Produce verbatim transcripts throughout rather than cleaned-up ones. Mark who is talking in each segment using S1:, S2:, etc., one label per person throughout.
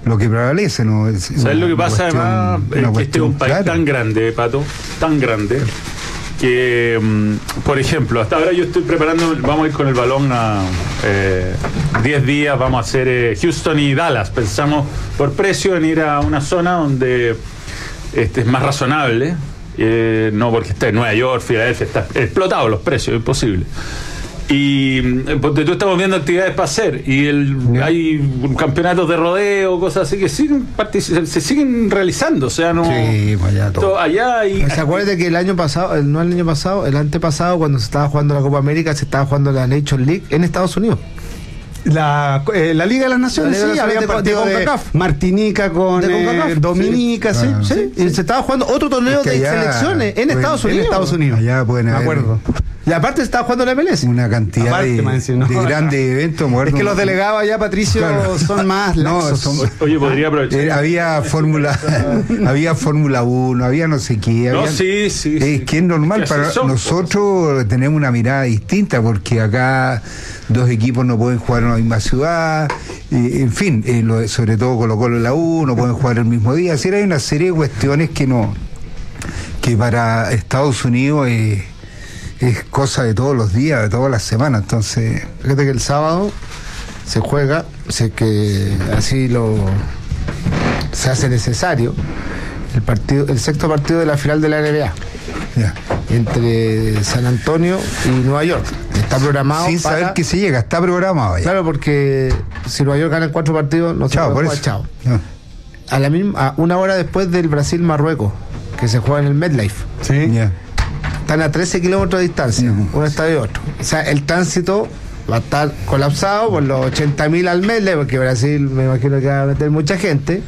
S1: lo que prevalece, ¿no? Es
S2: ¿Sabes una, lo que pasa cuestión, además? Es que este es un país clara. tan grande, Pato, tan grande, que, por ejemplo, hasta ahora yo estoy preparando, vamos a ir con el balón a diez eh, días, vamos a hacer eh, Houston y Dallas. Pensamos por precio en ir a una zona donde este, es más razonable, eh, no porque esté en Nueva York, Filadelfia, está explotado los precios, es imposible. Y porque tú estamos viendo actividades para hacer y el, hay campeonatos de rodeo, cosas así que siguen se siguen realizando, o sea, no
S3: sí, pues allá, todo.
S2: Todo, allá y,
S3: ¿se acuerdan que el año pasado, el, no el año pasado, el antepasado, cuando se estaba jugando la Copa América, se estaba jugando la Nations League en Estados Unidos?
S4: La, eh, la Liga de las Naciones,
S3: Liga
S4: sí, había
S3: de,
S4: partido de, de Martinica con eh, Dominica, sí,
S3: sí, sí, sí. Y se estaba jugando otro torneo es de allá, selecciones en
S1: pueden,
S3: Estados Unidos.
S1: En Estados Unidos. Allá pueden haber,
S3: me acuerdo. Y aparte estaba jugando la M L S.
S1: Una cantidad
S3: aparte,
S1: de,
S3: decir, no,
S1: de grandes eventos.
S4: Es que los delegados allá, Patricio, claro, son más laxos.
S1: No, son,
S2: oye, podría aprovechar.
S1: Eh, había Fórmula había Fórmula uno, había no sé qué.
S2: No,
S1: había,
S2: sí, sí.
S1: Es
S2: sí.
S1: que es normal, es que para son, nosotros pues. tenemos una mirada distinta, porque acá dos equipos no pueden jugar en la misma ciudad, eh, en fin, eh, lo, sobre todo Colo Colo y la U, no pueden jugar el mismo día. Así hay una serie de cuestiones que no, que para Estados Unidos eh, es cosa de todos los días, de todas las semanas. Entonces,
S3: fíjate que el sábado se juega, sé que así lo se hace necesario el partido, el sexto partido de la final de la N B A.
S1: Yeah.
S3: Entre San Antonio y Nueva York. Está programado.
S1: Sin
S3: para...
S1: saber que se llega, está programado ya.
S3: Claro, porque si Nueva York gana cuatro partidos, no se
S1: chao,
S3: puede jugar, chao. No. A la misma, a una hora después del Brasil-Marruecos, que se juega en el MetLife.
S1: Sí. Yeah.
S3: Están a trece kilómetros de distancia, uh-huh. un estadio y otro. O sea, el tránsito va a estar colapsado por los ochenta mil al MetLife, porque Brasil me imagino que va a meter mucha gente.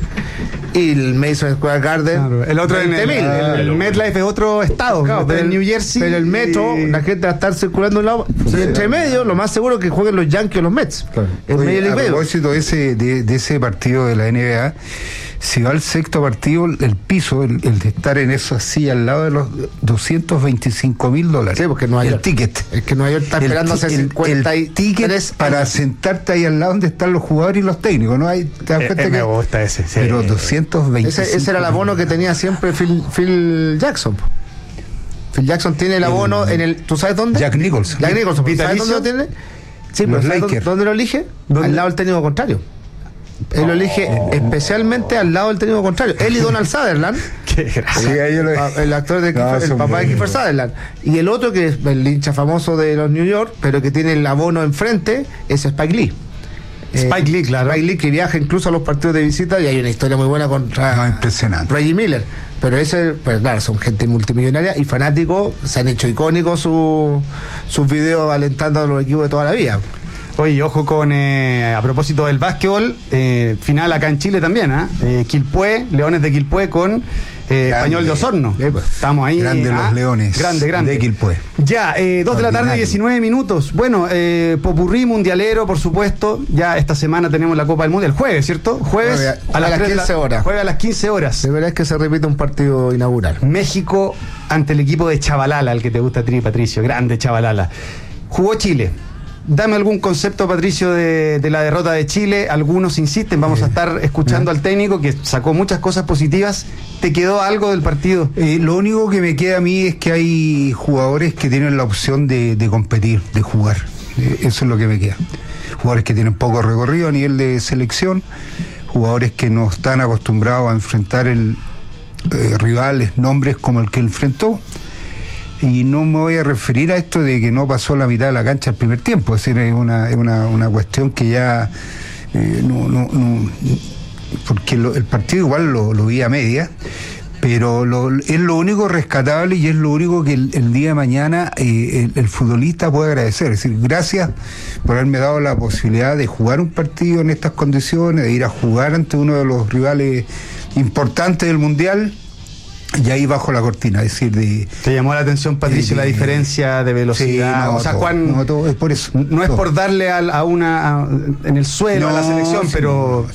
S3: Y el Madison Square Garden,
S4: claro, el otro en el, el, el, el MetLife es otro estado,
S3: claro,
S4: del
S3: el,
S4: New Jersey.
S3: Pero el metro, y... la gente va a estar circulando un lado. Sí, y entre claro. medio, lo más seguro es que jueguen los Yankees o los Mets.
S1: Claro.
S3: El
S1: Oye,
S3: medio
S1: a propósito de ese, de, de ese partido de la N B A, si va al sexto partido, el piso, el, el de estar en eso así al lado de los doscientos veinticinco mil dólares.
S3: Sí, porque Nueva York,
S1: el ticket.
S3: Es que Nueva York está esperando hace cincuenta y
S1: el ticket para sentarte ahí al lado donde están los jugadores y los técnicos. ¿No hay? ¿Te das cuenta
S4: eh, eh,
S1: que
S4: me gusta ese. Sí.
S1: Pero doscientos veinticinco.
S3: Ese, ese era el abono que tenía siempre Phil, Phil Jackson. Phil Jackson tiene el abono el, en el. ¿Tú sabes dónde?
S1: Jack Nicholson.
S3: Jack Nicholson. ¿Sabes dónde lo tiene? Sí, pero ¿sabes dónde, dónde lo elige? ¿Dónde? Al lado del técnico contrario. Él lo elige oh. especialmente al lado del técnico contrario. Él y Donald Sutherland.
S1: Qué gracia.
S3: El, el, el actor de Kiefer, no, el papá de Kiefer Sutherland. Y el otro, que es el hincha famoso de los New York, pero que tiene el abono enfrente, es Spike Lee.
S4: Spike
S3: eh,
S4: Lee, claro.
S3: Spike Lee, que viaja incluso a los partidos de visita, y hay una historia muy buena contra
S1: no, impresionante.
S3: Reggie Miller. Pero ese, pues claro, son gente multimillonaria y fanáticos, se han hecho icónicos su, sus videos alentando a los equipos de toda la vida.
S4: Oye, ojo con, eh, a propósito del básquetbol, eh, final acá en Chile también, ¿eh? eh Quilpué, Leones de Quilpué con eh, Español de Osorno.
S3: Eh, pues.
S4: Estamos ahí.
S1: Grande
S4: ah,
S1: los Leones.
S4: Grande, grande.
S1: De Quilpué.
S4: Ya, eh, dos de la tarde, diecinueve minutos. Bueno, eh, popurrí mundialero, por supuesto. Ya esta semana tenemos la Copa del Mundo, el jueves, ¿cierto? Jueves
S3: jueves a, a las quince horas.
S4: Jueves a las quince horas.
S3: De verdad es que se repite un partido inaugural.
S4: México ante el equipo de Chavalala, el que te gusta a ti, Patricio. Grande Chavalala. Jugó Chile. Dame algún concepto, Patricio, de, de la derrota de Chile. Algunos insisten, vamos eh, a estar escuchando eh. al técnico que sacó muchas cosas positivas. ¿Te quedó algo del partido?
S1: Eh, lo único que me queda a mí es que hay jugadores que tienen la opción de, de competir, de jugar. Eh, eso es lo que me queda. Jugadores que tienen poco recorrido a nivel de selección, jugadores que no están acostumbrados a enfrentar el, eh, rivales, nombres como el que enfrentó. Y no me voy a referir a esto de que no pasó la mitad de la cancha el primer tiempo, es decir, es una, es una, una cuestión que ya eh, no, no, no, porque lo, el partido igual lo, lo vi a media, pero lo, es lo único rescatable y es lo único que el, el día de mañana eh, el, el futbolista puede agradecer, es decir, gracias por haberme dado la posibilidad de jugar un partido en estas condiciones, de ir a jugar ante uno de los rivales importantes del Mundial. Y ahí bajo la cortina, es decir, de...
S4: ¿Te llamó la atención, Patricio, de, la diferencia de velocidad?
S1: Sí, no,
S4: o sea,
S1: todo,
S4: Juan,
S1: no, todo, es por eso.
S4: No todo. Es por darle a, a una... A, en el suelo no, a la selección,
S1: sí,
S4: pero...
S1: No,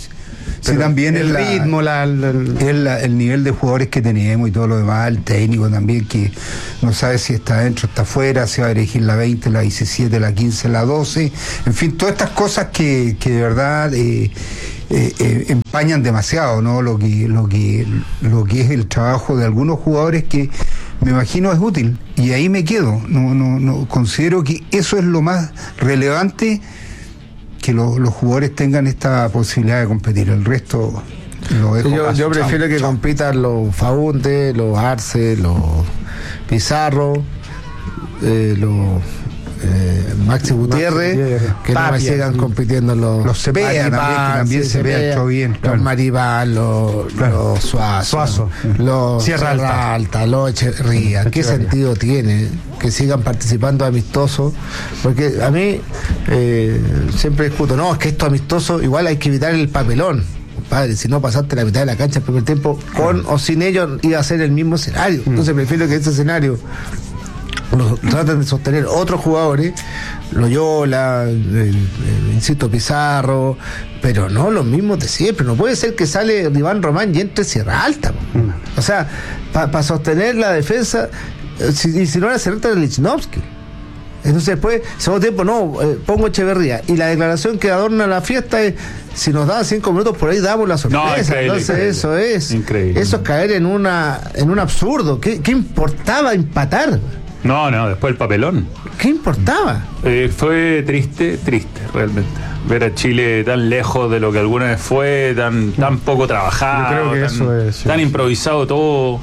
S1: Sí, también
S4: el
S1: la,
S4: ritmo, la, la,
S1: el, el nivel de jugadores que tenemos y todo lo demás, el técnico también, que no sabe si está adentro, está afuera, si va a dirigir la veinte, la diecisiete, la quince, la doce, en fin, todas estas cosas que, que de verdad eh, eh, eh, empañan demasiado, ¿no? Lo que, lo que, lo que es el trabajo de algunos jugadores que me imagino es útil, y ahí me quedo. No, no, no considero que eso es lo más relevante, que lo, los jugadores tengan esta posibilidad de competir. El resto lo dejo.
S3: Yo, yo prefiero que compitan los Faúndez, los Arce, los Pizarro, eh, los eh, Maxi Gutiérrez, Maxi, que Tapia, no me sigan sí. compitiendo los,
S1: los Cepeda, también, que también sí, Cepeda entró bien.
S3: Claro. Los Maribal, los, claro. los Suazo,
S4: Suazo.
S3: los Sierra Alta, Sierra Alta los Echeverría. ¿Qué sentido tiene que sigan participando amistosos? Porque a mí eh, siempre discuto, no, es que esto amistoso, igual hay que evitar el papelón. Padre, si no pasaste la mitad de la cancha el primer tiempo, con o sin ellos iba a ser el mismo escenario. Entonces prefiero que ese escenario lo tratan de sostener otros jugadores, Loyola, el, el, insisto, Pizarro, pero no los mismos de siempre. No puede ser que sale Iván Román y entre Sierra Alta. Mm. O sea, para pa sostener la defensa, si, y si no era Sierra Alta, era Lichnowsky. Entonces después, segundo tiempo, no, eh, pongo Echeverría. Y la declaración que adorna la fiesta es, si nos dan cinco minutos por ahí, damos la sorpresa. No, increíble, Entonces increíble. eso es increíble. Eso es caer en una en un absurdo. ¿Qué, qué importaba empatar?
S2: No, no, después el papelón.
S3: ¿Qué importaba?
S2: Eh, fue triste, triste, realmente. Ver a Chile tan lejos de lo que alguna vez fue, tan, tan poco trabajado,
S4: Yo creo que
S2: tan,
S4: eso es, sí.
S2: tan improvisado todo.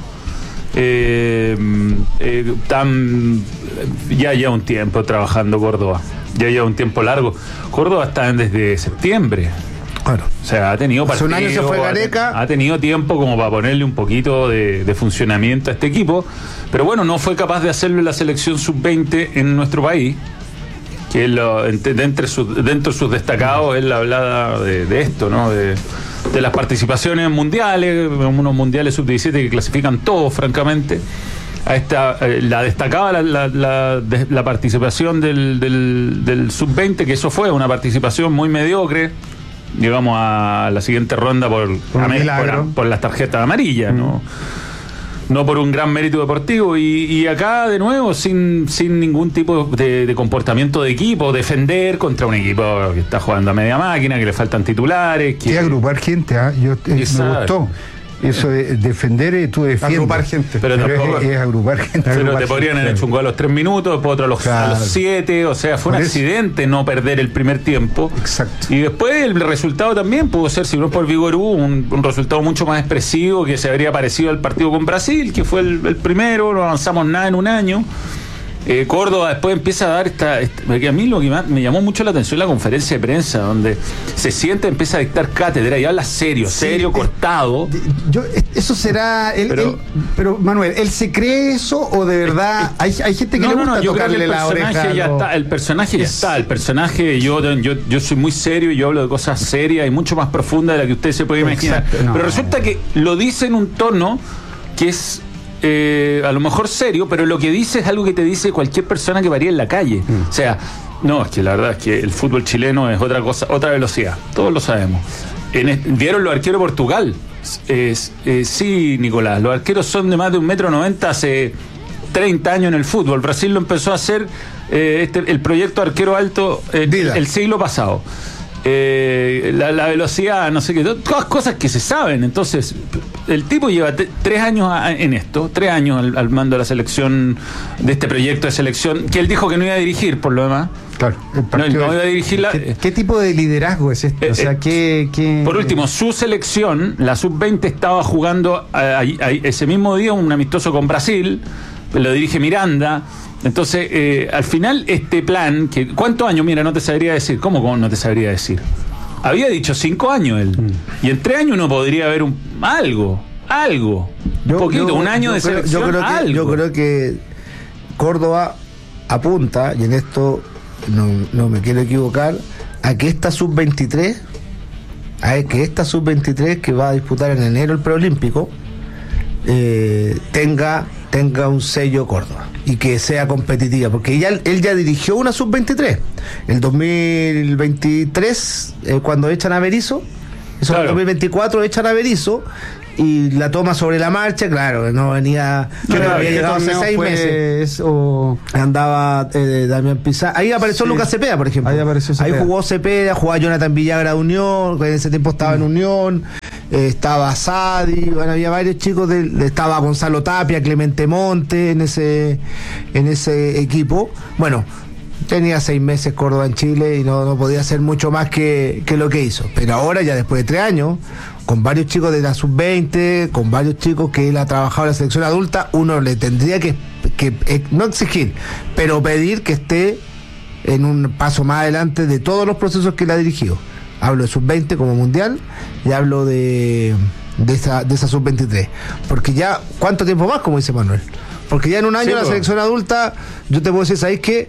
S2: Eh, eh, tan ya lleva un tiempo trabajando Córdoba, ya lleva un tiempo largo. Córdoba está desde septiembre.
S3: Claro.
S2: O sea, ha tenido partido,
S3: un año se fue Gareca.
S2: Ha, ha tenido tiempo como para ponerle un poquito de, de funcionamiento a este equipo, pero bueno, no fue capaz de hacerlo en la selección sub veinte en nuestro país, que es lo, de entre sus, dentro de sus destacados él hablaba de, de esto, ¿no? De, de las participaciones mundiales, unos mundiales sub diecisiete que clasifican todos, francamente. A esta, eh, la destacaba la, la, la, de, la participación del, del, del sub veinte, que eso fue una participación muy mediocre. Llegamos a la siguiente ronda por, por, por, por las tarjetas amarillas, mm. ¿no? No por un gran mérito deportivo. Y, y acá, de nuevo, sin, sin ningún tipo de, de comportamiento de equipo, defender contra un equipo que está jugando a media máquina, que le faltan titulares. Que...
S1: Y agrupar gente, ¿eh? Yo, eh, me gustó. Eso de defender, eh, tú defiendes.
S4: Agrupar gente.
S2: Pero, pero
S1: tampoco, es, es agrupar gente.
S2: Pero
S1: agrupar
S2: te podrían haber hecho un gol a los tres minutos, después otro a los, claro. a los siete. O sea, fue por un eso. accidente no perder el primer tiempo.
S1: Exacto.
S2: Y después el resultado también pudo ser, si no por Vigorú, un, un resultado mucho más expresivo, que se habría parecido al partido con Brasil, que fue el, el primero, no avanzamos nada en un año. Eh, Córdoba después empieza a dar esta, esta, porque a mí lo que más, me llamó mucho la atención la conferencia de prensa, donde se sienta, empieza a dictar cátedra y habla serio, sí, serio, eh, cortado.
S4: Yo, eso será él,
S2: pero,
S4: él, pero Manuel, ¿él se cree eso o de verdad hay, hay gente que
S2: no,
S4: le
S2: gusta
S4: no, no, yo
S2: tocarle
S4: creo que el
S2: la oreja? Ya está, el personaje yes. ya está, el personaje, yo, yo, yo soy muy serio y yo hablo de cosas serias y mucho más profundas de la que usted se puede imaginar. Exacto, no. Pero resulta que lo dice en un tono que es Eh, a lo mejor serio, pero lo que dice es algo que te dice cualquier persona que varía en la calle. Mm. O sea, no, es que la verdad es que el fútbol chileno es otra cosa, otra velocidad, todos lo sabemos. En, ¿Vieron los arqueros de Portugal? Es, eh, sí, Nicolás, los arqueros son de más de un metro noventa hace treinta años en el fútbol. Brasil lo empezó a hacer eh, este, el proyecto arquero alto eh, el, el siglo pasado. Eh, la, la velocidad, no sé qué, todas cosas que se saben. Entonces, el tipo lleva t- tres años a, en esto, tres años al, al mando de la selección, de este proyecto de selección, que él dijo que no iba a dirigir, por lo demás.
S1: Claro,
S2: no, no iba a dirigir la,
S4: ¿Qué, ¿Qué tipo de liderazgo es este?
S2: Eh,
S4: o sea, ¿qué, qué...
S2: Por último, su selección, la sub veinte, estaba jugando a, a, a, ese mismo día un amistoso con Brasil, lo dirige Miranda. Entonces, eh, al final, este plan, que ¿cuántos años? Mira, no te sabría decir. ¿Cómo, cómo no te sabría decir? Había dicho cinco años él. Mm. Y en tres años uno podría ver un, algo, algo. Yo, un poquito, yo, un año de
S3: creo,
S2: selección,
S3: yo creo, que,
S2: algo.
S3: yo creo que Córdoba apunta, y en esto no, no me quiero equivocar, a que esta sub veintitrés, a que esta sub veintitrés que va a disputar en enero el preolímpico, eh, tenga... tenga un sello Córdoba y que sea competitiva, porque ya, él ya dirigió una sub veintitrés el dos mil veintitrés, eh, cuando echan a Berizzo, Eso claro. En el dos mil veinticuatro echan a Berizzo y la toma sobre la marcha, claro, no venía, no
S4: claro,
S3: había llegado hace seis meses. O... Andaba eh, Damián Pizarro. Ahí apareció sí. Lucas Cepeda, por ejemplo.
S4: Ahí apareció Cepeda.
S3: Ahí jugó Cepeda, jugaba Jonathan Villagra de Unión, que en ese tiempo estaba mm. en Unión. Eh, estaba Sadi, bueno, había varios chicos, de, de, estaba Gonzalo Tapia, Clemente Monte en ese en ese equipo. Bueno, tenía seis meses Córdoba en Chile y no, no podía hacer mucho más que, que lo que hizo. Pero ahora, ya después de tres años, con varios chicos de la sub veinte, con varios chicos que él ha trabajado en la selección adulta, uno le tendría que, que eh, no exigir, pero pedir que esté en un paso más adelante de todos los procesos que él ha dirigido. Hablo de sub veinte como mundial y hablo de, de esa, de esa sub veintitrés. Porque ya, ¿cuánto tiempo más? Como dice Manuel. Porque ya en un año sí, la selección adulta, yo te puedo decir, ¿sabéis qué?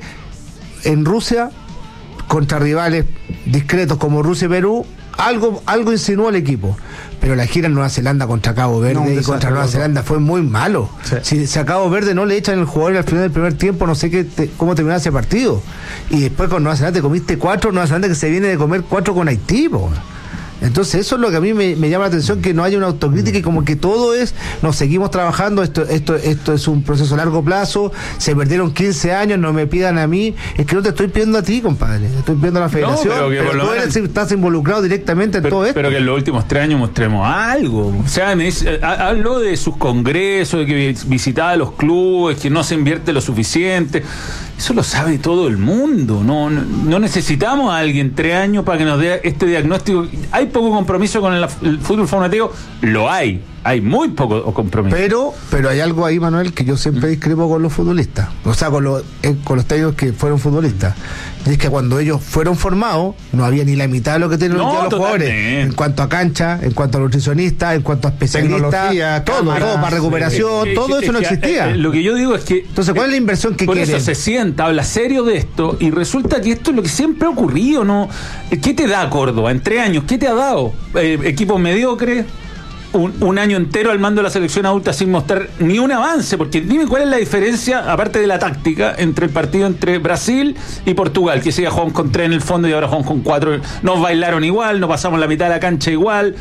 S3: En Rusia, contra rivales discretos como Rusia y Perú, algo, algo insinuó al equipo. Pero la gira en Nueva Zelanda contra Cabo Verde no, y contra Nueva Zelanda fue muy malo. Sí. Si, si a Cabo Verde no le echan el jugador al final del primer tiempo, no sé qué te, cómo terminaba ese partido. Y después con Nueva Zelanda te comiste cuatro, Nueva Zelanda que se viene de comer cuatro con Haití, po. Entonces eso es lo que a mí me, me llama la atención, que no haya una autocrítica y como que todo es, nos seguimos trabajando, esto esto esto es un proceso a largo plazo, se perdieron quince años, no me pidan a mí, es que no te estoy pidiendo a ti, compadre, te estoy pidiendo a la federación, no, pero, pero tú eres, estás involucrado directamente en
S2: pero,
S3: todo esto.
S2: Pero que en los últimos tres años mostremos algo, o sea, me dice, habló de sus congresos, de que visitaba los clubes, que no se invierte lo suficiente. Eso lo sabe todo el mundo. No, no, no necesitamos a alguien tres años para que nos dé este diagnóstico. Hay poco compromiso con el, el fútbol formativo, lo hay. Hay muy poco compromiso.
S3: Pero pero hay algo ahí, Manuel, que yo siempre discrepo con los futbolistas. O sea, con los, eh, con los técnicos que fueron futbolistas. Y es que cuando ellos fueron formados, no había ni la mitad de lo que tienen no, los jugadores. En cuanto a cancha, en cuanto a nutricionistas, en cuanto a especialistas, todo, cámaras, todo, para recuperación, eh, todo eh, eso eh, no existía.
S2: Eh, lo que yo digo es que...
S3: Entonces, ¿cuál es la inversión que
S2: por
S3: quieren?
S2: Por eso se sienta, habla serio de esto, y resulta que esto es lo que siempre ha ocurrido, ¿no? ¿Qué te da Córdoba en tres años? ¿Qué te ha dado? Eh, equipos mediocres. Un, un año entero al mando de la selección adulta sin mostrar ni un avance, porque dime cuál es la diferencia, aparte de la táctica, entre el partido entre Brasil y Portugal, que se iba jugando con tres en el fondo y ahora jugamos con cuatro. Nos bailaron igual, nos pasamos la mitad de la cancha igual,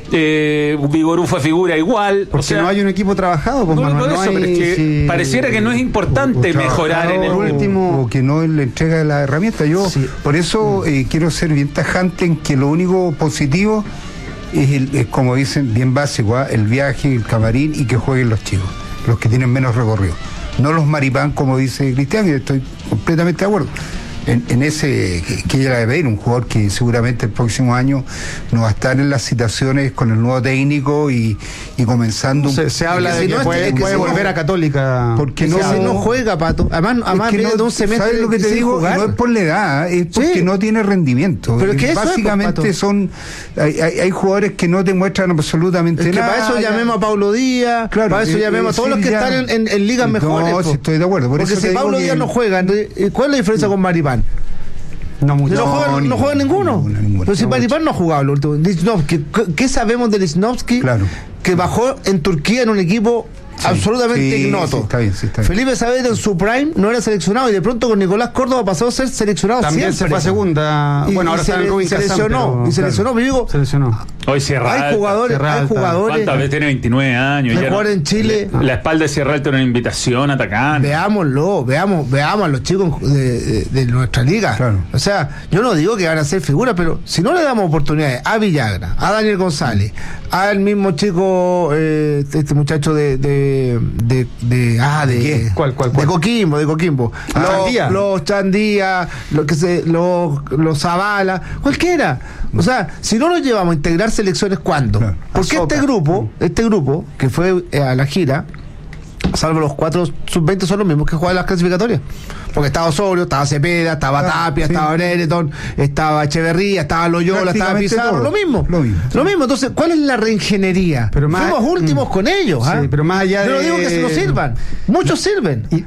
S2: eh, Vigorú fue figura igual.
S4: Porque o sea, no hay un equipo trabajado, pues,
S2: no,
S4: Manuel,
S2: no, eso,
S4: hay,
S2: pero es que
S4: sí,
S2: pareciera que no es importante o, o mejorar en el
S1: último, o que no le entrega la herramienta. Yo sí. por eso eh, quiero ser bien tajante en que lo único positivo es, el, es como dicen, bien básico, ¿eh? El viaje, el camarín y que jueguen los chicos, los que tienen menos recorrido. No los maripán, como dice Cristian, y estoy completamente de acuerdo. En, en ese que, que ella de ver, un jugador que seguramente el próximo año no va a estar en las citaciones con el nuevo técnico y, y comenzando.
S4: Se, se habla de que, no puede, que puede volver no, a Católica.
S3: Porque no, se no juega, Pato. Además, además
S1: es que no,
S3: de un semestre.
S1: ¿Sabes lo que te digo? Jugar? No es por la edad, es porque sí. no tiene rendimiento.
S3: Pero que
S1: básicamente
S3: es,
S1: son. Hay, hay, hay jugadores que no te muestran absolutamente
S3: es que
S1: nada.
S3: Para eso llamemos a Pablo Díaz, claro, para eso llamemos a todos los que ya, están en, en, en ligas
S1: no,
S3: mejores.
S1: No, si estoy de acuerdo. Por
S3: porque
S1: eso
S3: si Pablo Díaz no juega, ¿cuál es la diferencia mm. con Maripán?
S4: No, mucho.
S3: No, juega, no juega ninguno. Ninguna, ninguna, Pero si Maripán no ha jugado lo último. Lichnowsky, ¿qué sabemos de Lichnowsky?
S1: Claro.
S3: Que bajó en Turquía en un equipo sí, absolutamente sí, ignoto. Sí,
S1: está bien, sí, está bien.
S3: Felipe Saavedra en su prime no era seleccionado y de pronto con Nicolás Córdoba pasó a ser seleccionado.
S4: También
S3: siempre.
S4: se fue a segunda.
S3: Y,
S4: bueno, ahora
S3: y
S4: está en Rubin
S3: se lesionó. Y se lesionó, pero digo.
S4: Se lesionó.
S2: Hoy Sierra
S3: hay jugadores,
S4: Sierra
S3: hay jugadores.
S2: ¿Cuántas veces tiene veintinueve años?
S3: Hay jugadores en Chile.
S2: La, la espalda de Sierra Alta era una invitación a atacar.
S3: Veámoslo, veamos, veamos a los chicos de, de, de nuestra liga.
S1: Claro.
S3: O sea, yo no digo que van a ser figuras, pero si no le damos oportunidades a Villagra, a Daniel González, al mismo chico, eh, este muchacho de, de, de, de ah, de
S4: ¿Qué? ¿Cuál, cuál, cuál?
S3: de Coquimbo, de Coquimbo.
S4: Ah,
S3: los,
S4: Chandía.
S3: los Chandía, los que se, los, los Zavala, cualquiera. O sea, si no los llevamos a integrar selecciones, ¿cuándo? Claro. Porque este grupo, este grupo que fue eh, a la gira, salvo los cuatro sub veinte, son los mismos que juegan las clasificatorias. Porque estaba Osorio, estaba Cepeda, estaba ah, Tapia, sí. estaba Brereton, estaba Echeverría, estaba Loyola, estaba Pizarro, lo mismo.
S1: Lo mismo.
S3: Lo mismo. Entonces, ¿cuál es la reingeniería?
S4: Pero más,
S3: Fuimos últimos mm, con ellos.
S4: Sí,
S3: ¿eh?
S4: pero más allá
S3: Yo
S4: de...
S3: no digo que se nos sirvan. Muchos sirven.
S4: Y,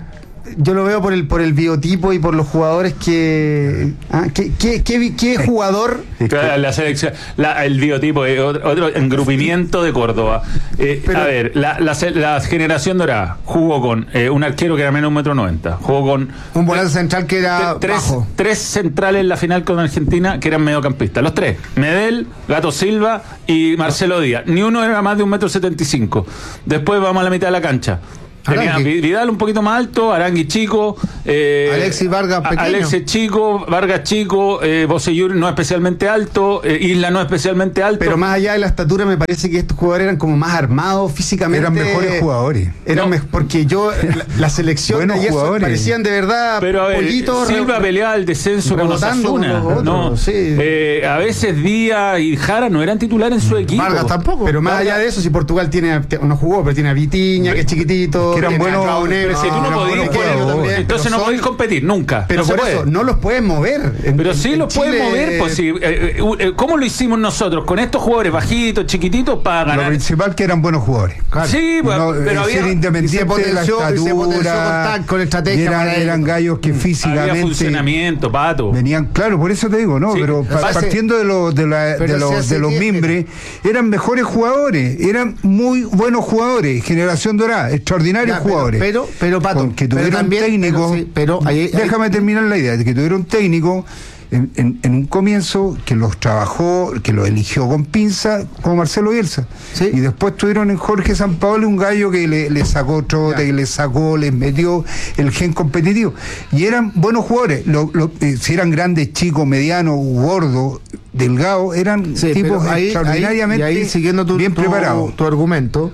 S4: yo lo veo por el por el biotipo y por los jugadores que... ¿ah? ¿Qué, qué, qué, qué jugador?
S2: La, la selección, la, el biotipo, eh, otro, otro engrupimiento de Córdoba. Eh, Pero, a ver, la, la, la generación dorada jugó con eh, un arquero que era menos de un metro noventa, jugó con...
S3: Un volante central que era
S2: tres,
S3: bajo.
S2: Tres centrales en la final con Argentina que eran mediocampistas, los tres, Medel, Gato Silva y Marcelo Díaz. Ni uno era más de un metro setenta y cinco. Después vamos a la mitad de la cancha. Tenía Vidal un poquito más alto, Arangui chico, eh,
S3: Alexis Vargas pequeño.
S2: Alexis chico, Vargas chico, eh, Bocellur no especialmente alto, eh, Isla no especialmente alto.
S4: Pero más allá de la estatura, me parece que estos jugadores eran como más armados físicamente.
S1: Eran mejores jugadores.
S4: Eran no. me, porque yo, la, la selección
S1: Buenos
S4: de ayer
S1: jugadores.
S4: parecían de verdad
S2: pero a ver,
S4: pollitos.
S2: Silva peleaba el descenso con Osasuna.
S4: Con
S2: no,
S4: sí.
S2: eh, a veces Díaz y Jara no eran titulares en su equipo.
S3: Vargas tampoco.
S4: Pero más
S3: Vargas.
S4: allá de eso, si Portugal tiene, no jugó, pero tiene a Vitiña, que es chiquitito.
S1: Que eran buenos.
S2: Pero si tú no podías, entonces no podías competir nunca.
S4: Pero
S2: no
S4: por
S2: se
S4: eso
S2: puede.
S4: no los puedes mover.
S2: En, pero sí en los Chile... puedes mover. Pues, sí, eh, eh, ¿cómo lo hicimos nosotros? Con estos jugadores bajitos, chiquititos, para ganar.
S1: Lo principal que eran buenos jugadores.
S2: Claro. Sí, no, pero había
S1: ser independiente de la estatura.
S3: Con estrategia
S1: eran, eran gallos que físicamente
S2: había funcionamiento, Pato.
S1: Venían, claro, por eso te digo, ¿no? Sí, pero pa, partiendo de los de, la, de los de los mimbres, eran mejores jugadores, eran muy buenos jugadores, generación dorada, extraordinarios
S3: ya,
S1: jugadores.
S3: Pero, pero, pero Pato,
S1: que tuvieron técnico,
S3: pero, sí, pero ahí,
S1: déjame
S3: ahí,
S1: terminar la idea, de que tuvieron técnico en, en, en un comienzo que los trabajó, que los eligió con pinza, como Marcelo Bielsa, ¿sí? Y después tuvieron en Jorge Sampaoli un gallo que le, le sacó trote, que le sacó, les metió el gen competitivo, y eran buenos jugadores, lo, lo, eh, si eran grandes, chicos, medianos, gordos, delgados, eran
S3: sí,
S1: tipos
S3: ahí,
S1: extraordinariamente
S3: ahí, y ahí, siguiendo tu,
S1: bien
S3: tu,
S1: preparados.
S3: Tu argumento,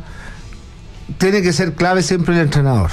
S3: tiene que ser clave siempre el entrenador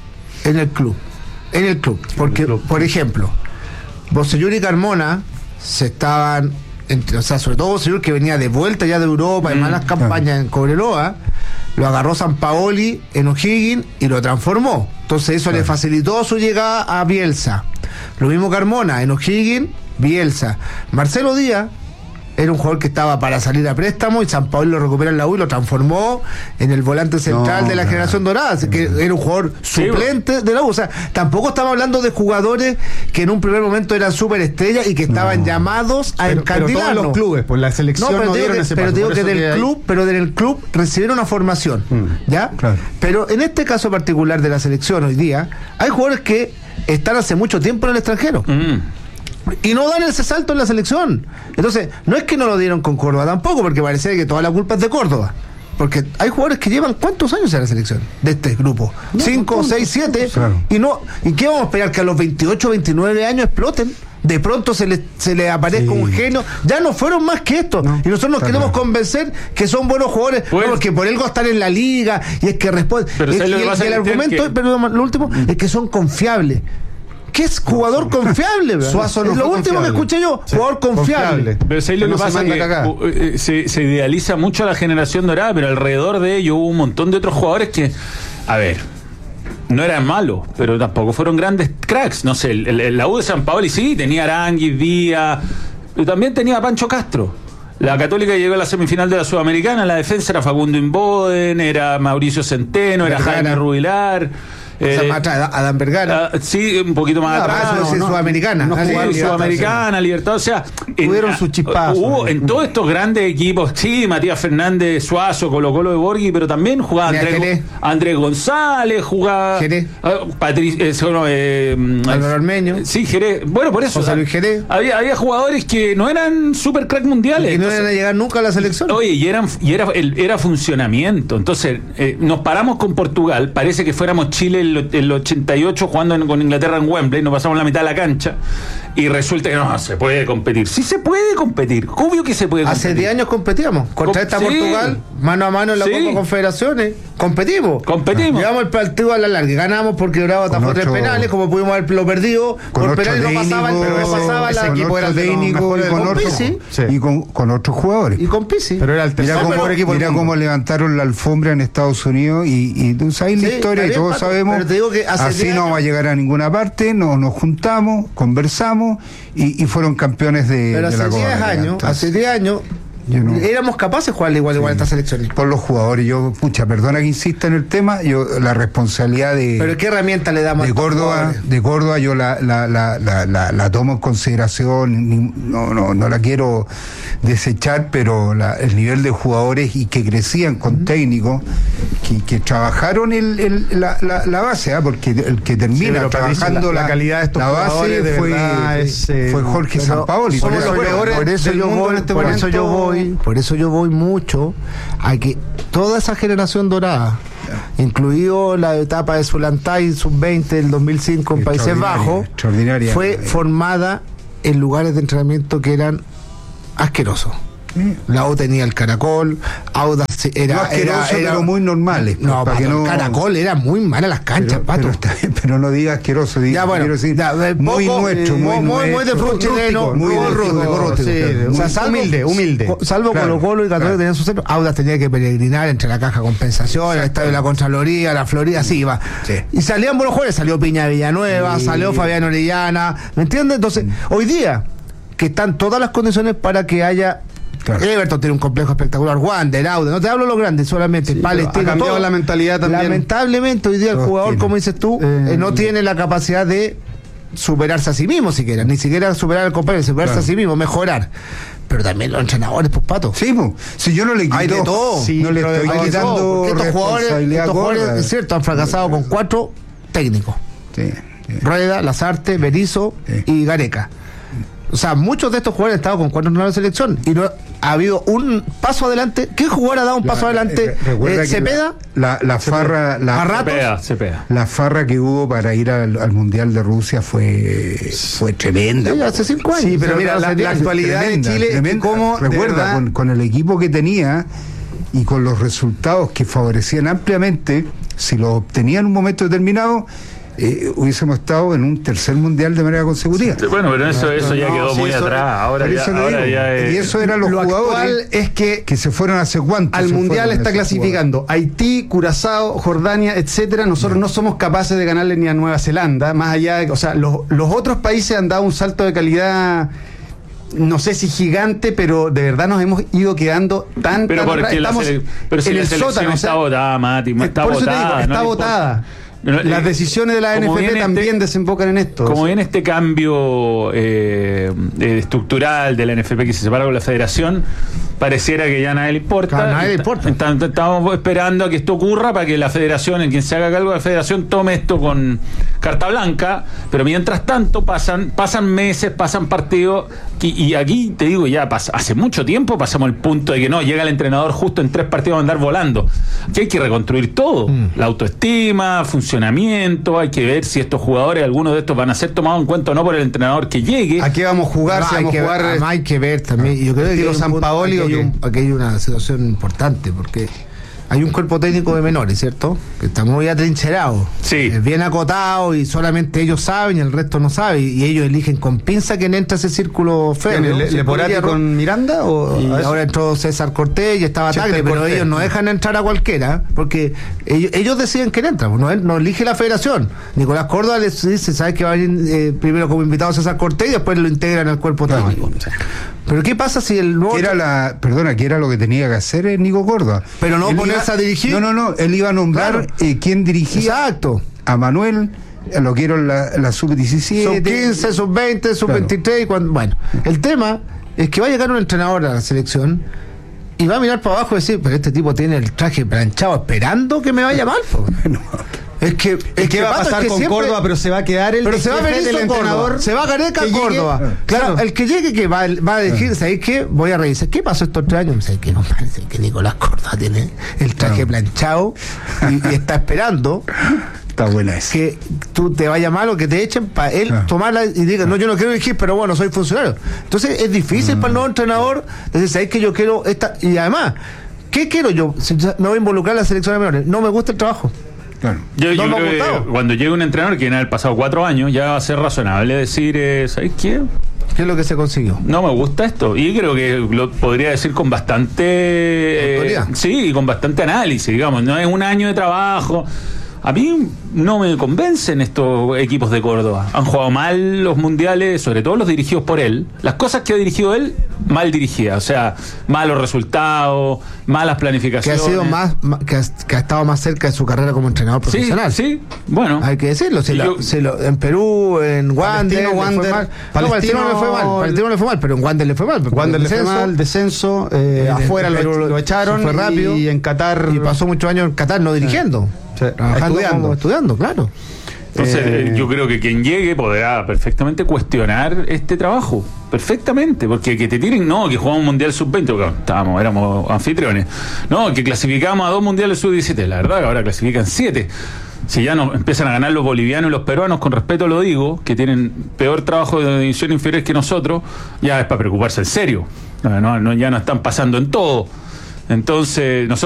S3: en el club, en el club, porque el club. Por ejemplo, Bocellur y Carmona se estaban, entre, o sea, sobre todo Bocellur, que venía de vuelta ya de Europa, en mm, malas campañas claro. en Cobreloa, lo agarró Sampaoli en O'Higgins y lo transformó. Entonces eso claro. le facilitó su llegada a Bielsa. Lo mismo Carmona en O'Higgins, Bielsa. Marcelo Díaz era un jugador que estaba para salir a préstamo y Sampaoli lo recupera en la U y lo transformó en el volante central no, de la no, generación dorada, así que era un jugador suplente sí, de la U. O sea, tampoco estamos hablando de jugadores que en un primer momento eran súper estrellas y que estaban no. llamados a
S4: pero,
S3: encandilarnos.
S4: Pero todos los clubes, pues la selección
S3: no, pero
S4: no
S3: digo
S4: dieron
S3: que,
S4: ese
S3: pero
S4: paso,
S3: digo que del
S4: que
S3: club,
S4: hay...
S3: pero del club recibieron una formación, mm, ¿ya? Claro. Pero en este caso particular de la selección hoy día, hay jugadores que están hace mucho tiempo en el extranjero. Mm. Y no dan ese salto en la selección. Entonces, no es que no lo dieron con Córdoba tampoco, porque parece que toda la culpa es de Córdoba. Porque hay jugadores que llevan ¿cuántos años en la selección? De este grupo. No, Cinco, seis, siete. Claro. Y no, ¿y qué vamos a esperar? Que a los veintiocho, veintinueve años exploten. De pronto se les se le aparezca sí. un genio. Ya no fueron más que esto. No, y nosotros nos queremos claro. convencer que son buenos jugadores, pues, no, porque por algo están en la liga y es que responden. Y, y, y el argumento, que... pero lo último, mm. es que son confiables. ¿Qué es jugador confiable?
S4: Suazo no
S3: es lo último confiable. que escuché yo, sí, jugador confiable.
S2: Pero ¿sabes lo que pasa? Que se, se idealiza mucho a la generación dorada, pero alrededor de ello hubo un montón de otros jugadores que, a ver, no eran malos, pero tampoco fueron grandes cracks. No sé, el, el, la U de Sampaoli sí, tenía Arangui, Díaz, pero también tenía a Pancho Castro. La Católica llegó a la semifinal de la Sudamericana, la defensa era Facundo Inboden, era Mauricio Centeno, era Jaime Rubilar.
S3: Eh, o sea, más atrás, Adán Vergara.
S2: Uh, sí, un poquito más no, atrás.
S3: Eso es no, Sudamericana.
S2: No, no, sí, Sudamericana, Libertad. O sea,
S3: tuvieron sus chispazos.
S2: Hubo en todos estos grandes equipos, sí, Matías Fernández, Suazo, Colo Colo de Borghi, pero también jugaba Andrés, Andrés González, jugaba
S3: Jerez.
S2: Uh, Patricio, eh, eh,
S3: Álvaro Armeño.
S2: Sí, Jerez. Bueno, por eso.
S3: José Luis Jerez.
S2: Había, había jugadores que no eran super crack mundiales.
S3: Y no iban a llegar nunca a la selección.
S2: Oye, y, eran, y era, el, era funcionamiento. Entonces, eh, nos paramos con Portugal, parece que fuéramos Chile el, el ochenta y ocho jugando en, con Inglaterra en Wembley, nos pasamos la mitad de la cancha y resulta que no se puede competir. Sí se puede competir, obvio que se puede competir.
S3: Hace diez años competimos contra esta sí. Portugal, mano a mano en la sí. Copa Confederaciones, competimos.
S2: Competimos.
S3: Llevamos el partido a la larga, ganamos porque Bravo atajó tres penales, como pudimos haberlo perdido, por penales no pasaban, pero no pasaba la
S1: equipo era técnico y con, con, otro, sí. y con, con otros jugadores.
S3: Y con Pizzi.
S1: Pero era el tercer mira cómo, equipo mira cómo levantaron la alfombra en Estados Unidos y, y tú sabes sí, la historia y todos Pato, sabemos.
S3: Pero te digo que hace
S1: así no vamos a llegar a ninguna parte, no, nos juntamos, conversamos y, y fueron campeones de,
S3: pero
S1: de la Copa.
S3: Pero hace diez años, hace diez años No, éramos capaces de jugarle igual, sí, igual a esta selección.
S1: Por los jugadores, yo, pucha, perdona que insista en el tema, yo la responsabilidad de.
S3: ¿Pero qué herramienta le damos
S1: de Córdoba? De Córdoba yo la, la, la, la, la, la tomo en consideración, no, no, no la quiero desechar, pero la, el nivel de jugadores y que crecían con uh-huh. técnicos que, que trabajaron el, el, la, la, la base, ¿eh? Porque el que termina sí, trabajando la,
S3: la calidad de estos
S1: la base
S3: de
S1: fue,
S3: es, eh,
S1: fue Jorge Sampaoli.
S3: Somos los mejores por eso yo voy, este por momento. eso yo voy, por eso yo voy mucho a que toda esa generación dorada, incluido la etapa de Zulantay sub veinte del dos mil cinco en Países Bajos, fue formada en lugares de entrenamiento que eran asquerosos. La U tenía el Caracol, Audax era,
S1: no asqueroso, era, era pero muy normales.
S3: No, para que no, Caracol era muy mala las canchas,
S1: pero,
S3: Pato.
S1: Pero, pero no diga asqueroso, diga,
S3: ya, bueno,
S1: quiero decir,
S3: ya,
S1: muy
S3: poco,
S1: nuestro, muy,
S3: muy, muy de fútbol chileno,
S1: muy
S3: rústico, sí, o sea, salvo, humilde, humilde. Salvo claro, Colo Colo y Católica claro. tenían su centro, Audax tenía que peregrinar entre la caja de compensación, el estadio de la Contraloría, la Florida, así iba. Sí. Y salían buenos jugadores, salió Piña Villanueva, sí. salió Fabián Orellana, ¿me entiendes? Entonces, sí. hoy día, que están todas las condiciones para que haya. Claro. Everton tiene un complejo espectacular, Wander, Audax, no te hablo de los grandes, solamente sí, Palestina.
S4: Ha cambiado todo. La mentalidad también.
S3: Lamentablemente hoy día el jugador, tiene. como dices tú, eh, eh, no tiene la capacidad de superarse a sí mismo siquiera, ni siquiera superar al compañero, superarse claro. a sí mismo, mejorar. Pero también los entrenadores, pues Pato.
S1: Sí, pues, si yo no le quito,
S3: hay de todo.
S1: Sí, no le estoy quitando
S3: estos jugadores, estos jugadores, es cierto, han fracasado con cuatro técnicos. Sí, sí. Rueda, Lazarte, Berizzo sí. y Gareca. O sea, muchos de estos jugadores han estado con cuatro entrenadores de selección y no ha habido un paso adelante. ¿Qué jugador ha dado un la, paso adelante? Eh, ¿Cepeda?
S1: La, la, la farra, la,
S3: ¿A ratos?
S2: Cepeda, Cepeda.
S1: La farra que hubo para ir al, al Mundial de Rusia fue fue tremenda.
S3: Sí, hace cinco años.
S4: Sí, pero sí, mira, la, la actualidad tremenda, de Chile,
S1: tremenda.
S4: ¿cómo?
S1: Recuerda, con, con el equipo que tenía y con los resultados que favorecían ampliamente, si lo obtenía en un momento determinado, Eh, hubiésemos estado en un tercer mundial de manera consecutiva.
S2: Sí, bueno, pero eso, eso ya no, quedó sí, muy eso, atrás. Ahora ya, ahora ya es...
S1: Y eso eran los
S4: lo
S1: jugadores
S4: actual es que,
S1: que se fueron hace cuánto.
S4: Al mundial está clasificando jugadores. Haití, Curazao, Jordania, etcétera. Nosotros no. no somos capaces de ganarle ni a Nueva Zelanda. Más allá de, o sea, los, los otros países han dado un salto de calidad. No sé si gigante, pero de verdad nos hemos ido quedando tan.
S2: Pero
S4: tan
S2: porque
S4: estamos
S2: la, pero si
S4: en
S2: la
S4: el sótano.
S2: Está votada, Mati. Está
S4: por
S2: votada.
S4: Eso te digo, está
S2: no
S4: votada. Las decisiones de la N F P también este, desembocan en esto.
S2: Como viene este cambio eh, estructural de la N F P que se separa con la federación, pareciera que ya a nadie le importa.
S3: A nadie le importa.
S2: Estamos esperando a que esto ocurra para que la federación, en quien se haga cargo de la federación, tome esto con carta blanca, pero mientras tanto pasan pasan meses, pasan partidos, y, y aquí te digo, ya pasa, hace mucho tiempo pasamos el punto de que no, llega el entrenador justo en tres partidos a andar volando. Aquí hay que reconstruir todo, mm. la autoestima, funcionamiento, hay que ver si estos jugadores, algunos de estos van a ser tomados en cuenta o no por el entrenador que llegue.
S4: ¿A qué vamos a jugar?
S3: No,
S4: si
S3: hay,
S4: vamos
S3: que,
S4: a jugar
S3: ver, hay que ver también, yo creo que
S4: los San Paoli,
S3: aquí, hay un, aquí hay una situación importante, porque hay un cuerpo técnico de menores, ¿cierto? Que está muy atrincherado,
S2: sí.
S3: Es bien acotado y solamente ellos saben y el resto no sabe, y ellos eligen con pinza quién entra a ese círculo feo.
S4: ¿Le, le, ¿Leporati con Miranda? O
S3: y ahora entró César Cortés y estaba Tagle, pero Cortés. Ellos no dejan entrar a cualquiera, porque ellos, ellos deciden quién entra, no, no elige la federación. Nicolás Córdoba les dice, ¿sabes que va a ir eh, primero como invitado César Cortés y después lo integran al cuerpo
S1: no,
S3: técnico? No, pero ¿qué pasa si el nuevo...
S1: Que era la, perdona, que era lo que tenía que hacer el Nico Córdoba.
S3: Pero no ponerse a dirigir.
S1: No, no, no, él iba a nombrar claro. eh, quién dirigía.
S3: Exacto.
S1: A Manuel, lo que era la, la sub diecisiete.
S3: sub quince, sub veinte, sub veintitrés. Cuando, bueno, el tema es que va a llegar un entrenador a la selección y va a mirar para abajo y decir, pero este tipo tiene el traje planchado esperando que me vaya mal. No. Es que, es
S4: que, que va a pasar es que con siempre, Córdoba, pero se va a quedar el
S3: pero se va a venir el entrenador, se va a Gareca a Córdoba. Llegue, claro, claro, el que llegue que va, va a decir, ¿sabéis qué? Voy a revisar, ¿qué pasó estos tres años? ¿Sabéis qué? No parece que Nicolás Córdoba tiene el traje no. planchado y, y está esperando.
S1: Está buena esa.
S3: Que tú te vaya mal o que te echen para él ah. tomarla y diga, no, yo no quiero dirigir, pero bueno, soy funcionario. Entonces es difícil mm. para el nuevo entrenador decir, ¿sabéis que yo quiero esta? Y además, ¿qué quiero yo? Me voy a involucrar en la selección de menores. No me gusta el trabajo.
S2: Claro. Yo,
S3: no
S2: yo creo que cuando llegue un entrenador que en el pasado cuatro años ya va a ser razonable decir, eh, ¿sabes qué?
S3: ¿Qué es lo que se consiguió?
S2: No me gusta esto. Y creo que lo podría decir con bastante... Eh, sí, con bastante análisis, digamos. No es un año de trabajo. A mí no me convencen estos equipos de Córdoba. Han jugado mal los mundiales, sobre todo los dirigidos por él. Las cosas que ha dirigido él, mal dirigidas. O sea, malos resultados, malas planificaciones.
S3: Que ha sido más, que ha, que ha estado más cerca de su carrera como entrenador profesional.
S2: Sí, sí. Bueno.
S3: Hay que decirlo. Se
S2: yo,
S3: lo, se lo, en Perú, en Wander, Wander no, Palestino no le fue mal. Palestino le fue mal, pero en Wander le fue mal.
S4: Wander le fue mal, descenso, eh, afuera lo, lo echaron
S3: fue rápido,
S4: y en Qatar.
S3: Y pasó muchos años en Qatar no dirigiendo.
S4: Sí, estudiando.
S3: estudiando, claro.
S2: Entonces, eh, yo creo que quien llegue podrá perfectamente cuestionar este trabajo. Perfectamente. Porque que te tiren, no, que jugamos un mundial sub veinte, porque estábamos, éramos anfitriones. No, que clasificamos a dos mundiales sub diecisiete. La verdad que ahora clasifican siete. Si ya no empiezan a ganar los bolivianos y los peruanos, con respeto lo digo, que tienen peor trabajo de división inferior que nosotros, ya es para preocuparse en serio. No, no, no, ya no están pasando en todo. Entonces, nosotros